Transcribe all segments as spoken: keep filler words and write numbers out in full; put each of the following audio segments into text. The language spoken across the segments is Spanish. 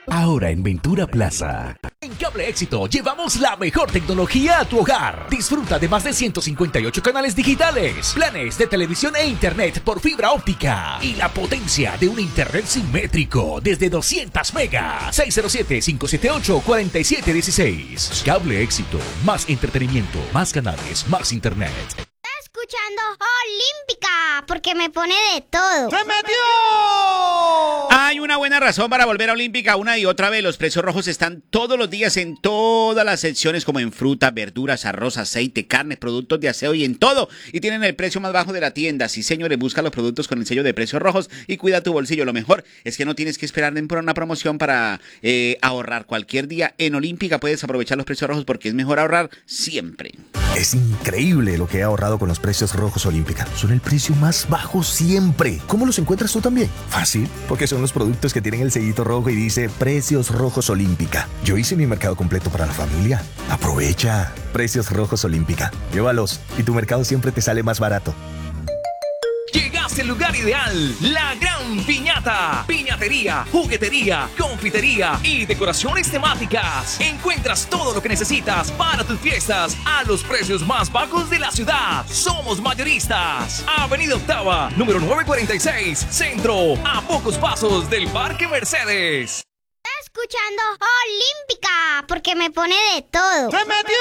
Ahora en Ventura Plaza. En Cable Éxito llevamos la mejor tecnología a tu hogar. Disfruta de más de ciento cincuenta y ocho canales digitales, planes de televisión e internet por fibra óptica y la potencia de un internet simétrico desde doscientos megas. seis cero siete, cinco siete ocho, cuatro siete uno seis. Cable Éxito. Más entretenimiento, más canales, más internet. Escuchando Olímpica, porque me pone de todo. ¡Se metió! Hay una buena razón para volver a Olímpica una y otra vez. Los precios rojos están todos los días en todas las secciones, como en fruta, verduras, arroz, aceite, carne, productos de aseo y en todo. Y tienen el precio más bajo de la tienda. Sí, señores, busca los productos con el sello de precios rojos y cuida tu bolsillo. Lo mejor es que no tienes que esperar por una promoción para eh, ahorrar cualquier día. En Olímpica puedes aprovechar los precios rojos porque es mejor ahorrar siempre. Es increíble lo que he ahorrado con los precios rojos Olímpica. Son el precio más bajo siempre. ¿Cómo los encuentras tú también? Fácil, porque son los productos que tienen el sellito rojo y dice Precios Rojos Olímpica. Yo hice mi mercado completo para la familia. Aprovecha. Precios Rojos Olímpica. Llévalos y tu mercado siempre te sale más barato. Llegaste al lugar ideal, la Gran Piñata. Piñatería, juguetería, confitería y decoraciones temáticas. Encuentras todo lo que necesitas para tus fiestas a los precios más bajos de la ciudad. Somos mayoristas. Avenida Octava, número novecientos cuarenta y seis, Centro, a pocos pasos del Parque Mercedes. Escuchando Olímpica, porque me pone de todo. ¡Se metió!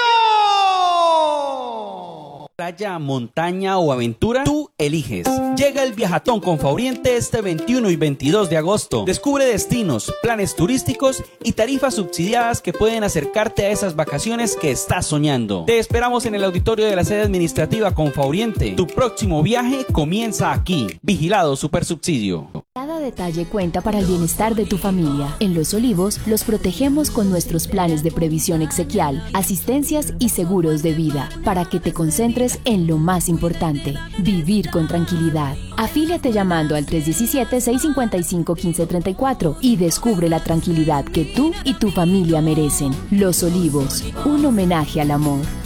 Playa, montaña o aventura, tú eliges. Llega el Viajatón con Fauriente este veintiuno y veintidós de agosto. Descubre destinos, planes turísticos y tarifas subsidiadas que pueden acercarte a esas vacaciones que estás soñando. Te esperamos en el auditorio de la sede administrativa con Fauriente. Tu próximo viaje comienza aquí. Vigilado Supersubsidio. Cada detalle cuenta para el bienestar de tu familia. En Los Olivos los protegemos con nuestros planes de previsión exequial, asistencias y seguros de vida, para que te concentres en lo más importante, vivir con tranquilidad. Afíliate llamando al tres uno siete, seis cinco cinco, uno cinco tres cuatro y descubre la tranquilidad que tú y tu familia merecen. Los Olivos, un homenaje al amor.